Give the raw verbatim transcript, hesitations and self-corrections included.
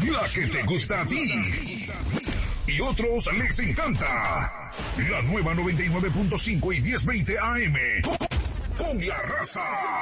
la que te gusta a ti. Y otros les encanta. La nueva noventa y nueve punto cinco y diez veinte A M. Con la raza.